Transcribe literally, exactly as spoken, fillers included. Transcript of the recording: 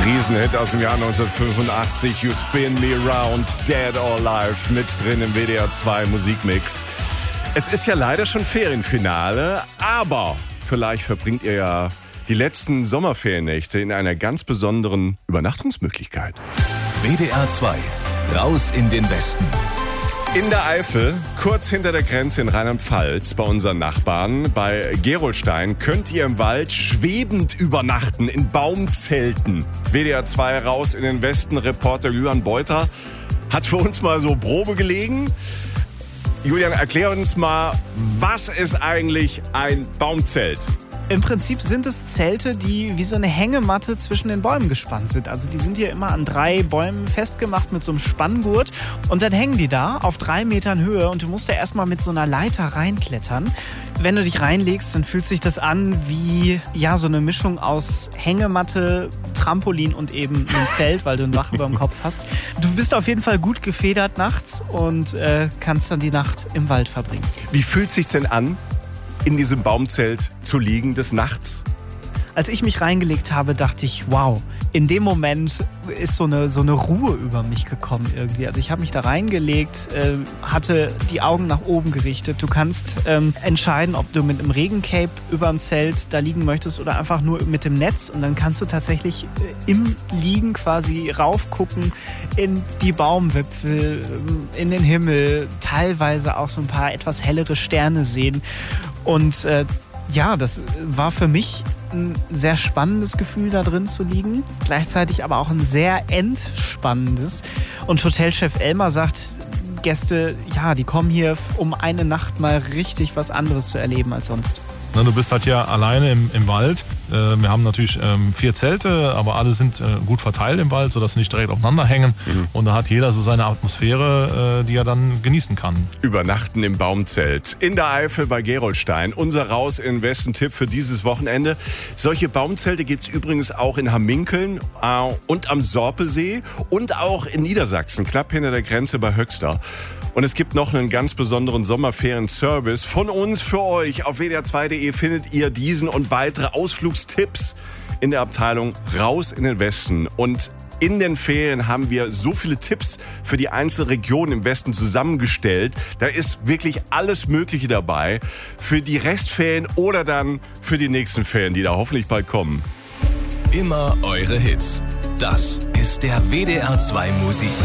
Riesenhit aus dem Jahr neunzehnhundertfünfundachtzig, You Spin Me Round, Dead or Alive, mit drin im W D R zwei Musikmix. Es ist ja leider schon Ferienfinale, aber vielleicht verbringt ihr ja die letzten Sommerferiennächte in einer ganz besonderen Übernachtungsmöglichkeit. W D R zwei, raus in den Westen. In der Eifel, kurz hinter der Grenze in Rheinland-Pfalz, bei unseren Nachbarn, bei Gerolstein, könnt ihr im Wald schwebend übernachten, in Baumzelten. W D R zwei raus in den Westen, Reporter Julian Beuter hat für uns mal so Probe gelegen. Julian, erklär uns mal, was ist eigentlich ein Baumzelt? Im Prinzip sind es Zelte, die wie so eine Hängematte zwischen den Bäumen gespannt sind. Also die sind hier immer an drei Bäumen festgemacht mit so einem Spanngurt. Und dann hängen die da auf drei Metern Höhe und du musst da erstmal mit so einer Leiter reinklettern. Wenn du dich reinlegst, dann fühlt sich das an wie ja, so eine Mischung aus Hängematte, Trampolin und eben einem Zelt, weil du ein Dach über dem Kopf hast. Du bist auf jeden Fall gut gefedert nachts und äh, kannst dann die Nacht im Wald verbringen. Wie fühlt es sich denn an, in diesem Baumzelt zu liegen des Nachts? Als ich mich reingelegt habe, dachte ich, wow, in dem Moment ist so eine, so eine Ruhe über mich gekommen irgendwie. Also ich habe mich da reingelegt, äh, hatte die Augen nach oben gerichtet. Du kannst ähm, entscheiden, ob du mit einem Regencape über dem Zelt da liegen möchtest oder einfach nur mit dem Netz. Und dann kannst du tatsächlich äh, im Liegen quasi raufgucken in die Baumwipfel, äh, in den Himmel, teilweise auch so ein paar etwas hellere Sterne sehen. Und äh, ja, das war für mich ein sehr spannendes Gefühl, da drin zu liegen. Gleichzeitig aber auch ein sehr entspannendes. Und Hotelchef Elmar sagt, Gäste, ja, die kommen hier, um eine Nacht mal richtig was anderes zu erleben als sonst. Du bist halt hier alleine im, im Wald. Wir haben natürlich vier Zelte, aber alle sind gut verteilt im Wald, sodass sie nicht direkt aufeinander hängen. Mhm. Und da hat jeder so seine Atmosphäre, die er dann genießen kann. Übernachten im Baumzelt in der Eifel bei Gerolstein. Unser Raus in Westen-Tipp für dieses Wochenende. Solche Baumzelte gibt es übrigens auch in Hamminkeln äh, und am Sorpesee und auch in Niedersachsen, knapp hinter der Grenze bei Höxter. Und es gibt noch einen ganz besonderen Sommerferien-Service von uns für euch. Auf W D R zwei Punkt de findet ihr diesen und weitere Ausflugstipps in der Abteilung Raus in den Westen. Und in den Ferien haben wir so viele Tipps für die einzelnen Regionen im Westen zusammengestellt. Da ist wirklich alles Mögliche dabei für die Restferien oder dann für die nächsten Ferien, die da hoffentlich bald kommen. Immer eure Hits. Das ist der W D R zwei Musik.